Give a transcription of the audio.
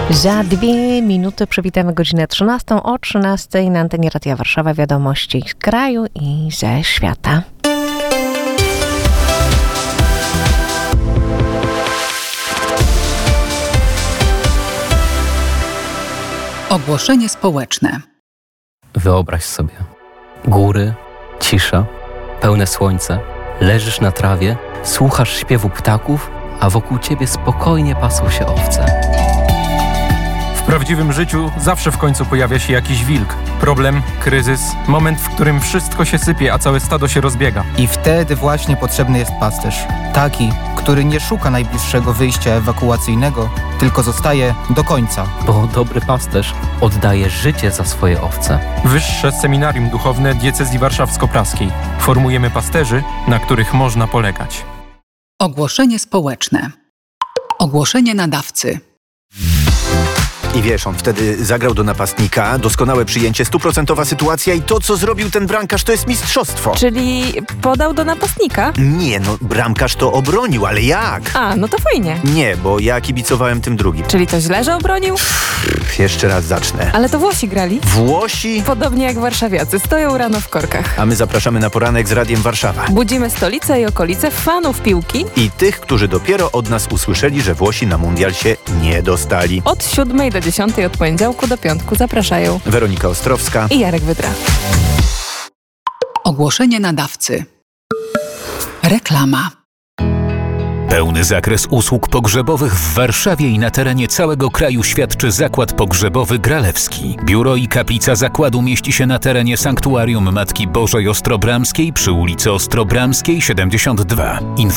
Za 2 minuty przywitamy godzinę 13. O 13 na antenie Radia Warszawa wiadomości z kraju i ze świata. Ogłoszenie społeczne. Wyobraź sobie. Góry, cisza, pełne słońce. Leżysz na trawie, słuchasz śpiewu ptaków, a wokół ciebie spokojnie pasą się owce. W prawdziwym życiu zawsze w końcu pojawia się jakiś wilk. Problem, kryzys, moment, w którym wszystko się sypie, a całe stado się rozbiega. I wtedy właśnie potrzebny jest pasterz. Taki, który nie szuka najbliższego wyjścia ewakuacyjnego, tylko zostaje do końca. Bo dobry pasterz oddaje życie za swoje owce. Wyższe Seminarium Duchowne Diecezji Warszawsko-Praskiej. Formujemy pasterzy, na których można polegać. Ogłoszenie społeczne. Ogłoszenie nadawcy. I wiesz, on wtedy zagrał do napastnika, doskonałe przyjęcie, 100% sytuacja i to, co zrobił ten bramkarz, to jest mistrzostwo. Czyli podał do napastnika? Nie, no bramkarz to obronił, ale jak? A, no to fajnie. Nie, bo ja kibicowałem tym drugim. Czyli to źle, że obronił? Jeszcze raz zacznę. Ale to Włosi grali. Włosi? Podobnie jak warszawiacy, stoją rano w korkach. A my zapraszamy na poranek z Radiem Warszawa. Budzimy stolicę i okolice, fanów piłki. I tych, którzy dopiero od nas usłyszeli, że Włosi na mundial się nie dostali. Od 7 do 10 od poniedziałku do piątku zapraszają Weronika Ostrowska i Jarek Wydra. Ogłoszenie nadawcy. Reklama. Pełny zakres usług pogrzebowych w Warszawie i na terenie całego kraju świadczy Zakład Pogrzebowy Gralewski. Biuro i kaplica zakładu mieści się na terenie Sanktuarium Matki Bożej Ostrobramskiej przy ulicy Ostrobramskiej 72.